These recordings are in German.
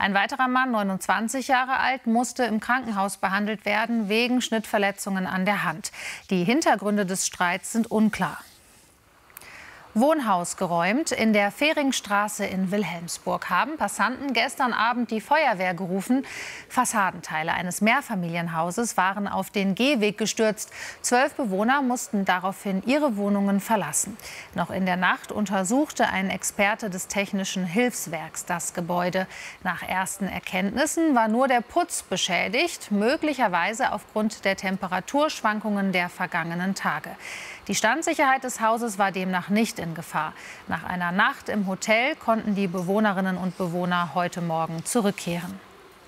Ein weiterer Mann, 29 Jahre alt, musste im Krankenhaus behandelt werden wegen Schnittverletzungen an der Hand. Die Hintergründe des Streits sind unklar. Wohnhaus geräumt. In der Fehringstraße in Wilhelmsburg haben Passanten gestern Abend die Feuerwehr gerufen. Fassadenteile eines Mehrfamilienhauses waren auf den Gehweg gestürzt. 12 Bewohner mussten daraufhin ihre Wohnungen verlassen. Noch in der Nacht untersuchte ein Experte des Technischen Hilfswerks das Gebäude. Nach ersten Erkenntnissen war nur der Putz beschädigt, möglicherweise aufgrund der Temperaturschwankungen der vergangenen Tage. Die Standsicherheit des Hauses war demnach nicht in Gefahr. Nach einer Nacht im Hotel konnten die Bewohnerinnen und Bewohner heute Morgen zurückkehren.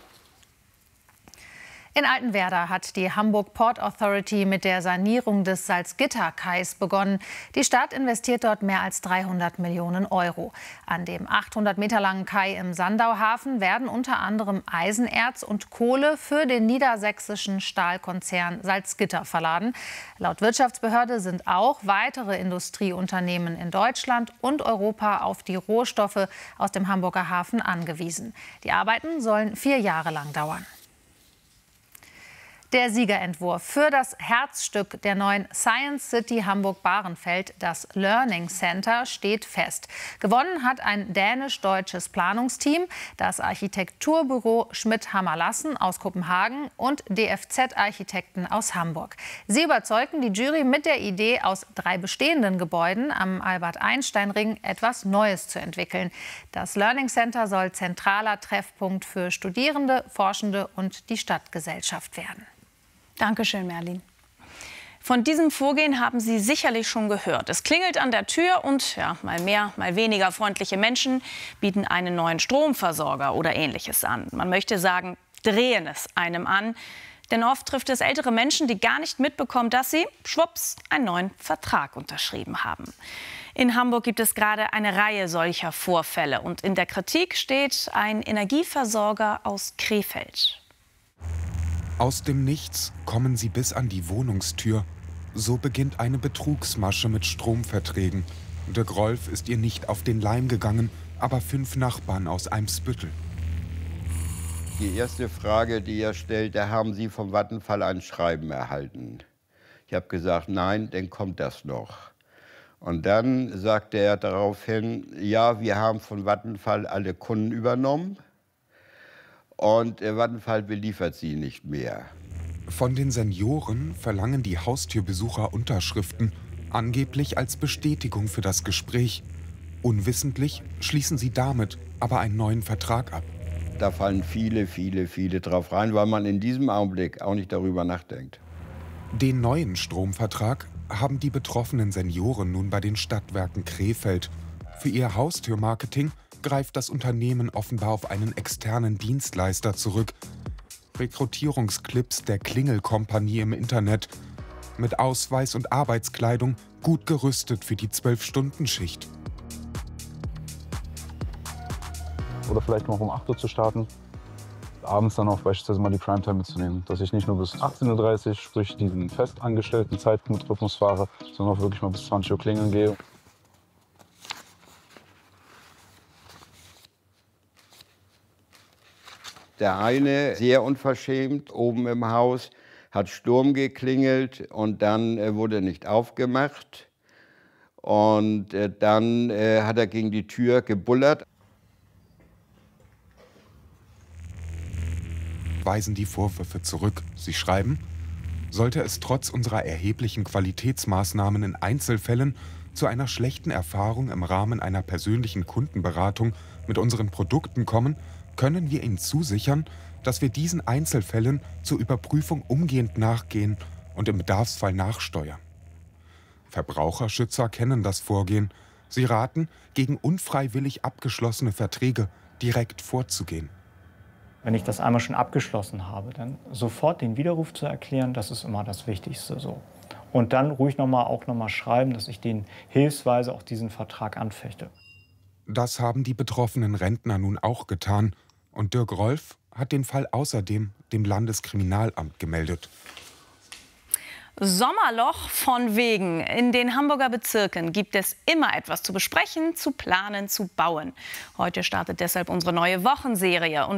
In Altenwerder hat die Hamburg Port Authority mit der Sanierung des Salzgitter-Kais begonnen. Die Stadt investiert dort mehr als 300 Millionen Euro. An dem 800 Meter langen Kai im Sandauhafen werden unter anderem Eisenerz und Kohle für den niedersächsischen Stahlkonzern Salzgitter verladen. Laut Wirtschaftsbehörde sind auch weitere Industrieunternehmen in Deutschland und Europa auf die Rohstoffe aus dem Hamburger Hafen angewiesen. Die Arbeiten sollen 4 Jahre lang dauern. Der Siegerentwurf für das Herzstück der neuen Science City Hamburg-Bahrenfeld, das Learning Center, steht fest. Gewonnen hat ein dänisch-deutsches Planungsteam, das Architekturbüro Schmidt-Hammer-Lassen aus Kopenhagen und DFZ-Architekten aus Hamburg. Sie überzeugten die Jury mit der Idee, aus 3 bestehenden Gebäuden am Albert-Einstein-Ring etwas Neues zu entwickeln. Das Learning Center soll zentraler Treffpunkt für Studierende, Forschende und die Stadtgesellschaft werden. Dankeschön, Merlin. Von diesem Vorgehen haben Sie sicherlich schon gehört. Es klingelt an der Tür und ja, mal mehr, mal weniger freundliche Menschen bieten einen neuen Stromversorger oder Ähnliches an. Man möchte sagen, drehen es einem an. Denn oft trifft es ältere Menschen, die gar nicht mitbekommen, dass sie, schwupps, einen neuen Vertrag unterschrieben haben. In Hamburg gibt es gerade eine Reihe solcher Vorfälle. Und in der Kritik steht ein Energieversorger aus Krefeld. Aus dem Nichts kommen sie bis an die Wohnungstür. So beginnt eine Betrugsmasche mit Stromverträgen. De Grolf ist ihr nicht auf den Leim gegangen, aber 5 Nachbarn aus Eimsbüttel. Die erste Frage, die er stellte, haben Sie vom Vattenfall ein Schreiben erhalten? Ich habe gesagt, nein, dann kommt das noch. Und dann sagte er daraufhin, ja, wir haben von Vattenfall alle Kunden übernommen. Und Vattenfall beliefert sie nicht mehr. Von den Senioren verlangen die Haustürbesucher Unterschriften, angeblich als Bestätigung für das Gespräch. Unwissentlich schließen sie damit aber einen neuen Vertrag ab. Da fallen viele drauf rein, weil man in diesem Augenblick auch nicht darüber nachdenkt. Den neuen Stromvertrag haben die betroffenen Senioren nun bei den Stadtwerken Krefeld. Für ihr Haustürmarketing greift das Unternehmen offenbar auf einen externen Dienstleister zurück. Rekrutierungsclips der Klingelkompanie im Internet. Mit Ausweis und Arbeitskleidung gut gerüstet für die 12-Stunden-Schicht. Oder vielleicht noch um 8 Uhr zu starten. Abends dann auch beispielsweise mal die Primetime mitzunehmen. Dass ich nicht nur bis 18:30 Uhr, sprich diesen festangestellten Zeitrhythmus fahre, sondern auch wirklich mal bis 20 Uhr klingeln gehe. Der eine, sehr unverschämt, oben im Haus, hat Sturm geklingelt und dann wurde nicht aufgemacht. Und dann hat er gegen die Tür gebullert. Weisen die Vorwürfe zurück. Sie schreiben, sollte es trotz unserer erheblichen Qualitätsmaßnahmen in Einzelfällen zu einer schlechten Erfahrung im Rahmen einer persönlichen Kundenberatung mit unseren Produkten kommen, können wir Ihnen zusichern, dass wir diesen Einzelfällen zur Überprüfung umgehend nachgehen und im Bedarfsfall nachsteuern. Verbraucherschützer kennen das Vorgehen. Sie raten, gegen unfreiwillig abgeschlossene Verträge direkt vorzugehen. Wenn ich das einmal schon abgeschlossen habe, dann sofort den Widerruf zu erklären, das ist immer das Wichtigste so. Und dann ruhig noch mal schreiben, dass ich den hilfsweise auch diesen Vertrag anfechte. Das haben die betroffenen Rentner nun auch getan. Und Dirk Rolf hat den Fall außerdem dem Landeskriminalamt gemeldet. Sommerloch von wegen. In den Hamburger Bezirken gibt es immer etwas zu besprechen, zu planen, zu bauen. Heute startet deshalb unsere neue Wochenserie.